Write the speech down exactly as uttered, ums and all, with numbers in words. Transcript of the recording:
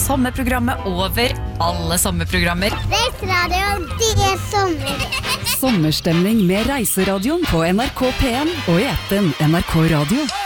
sommerprogrammet over alle sommerprogrammer. Reiseradioen, det er sommer. Sommerstemning med Reiseradioen på N R K P en og i appen N R K Radio.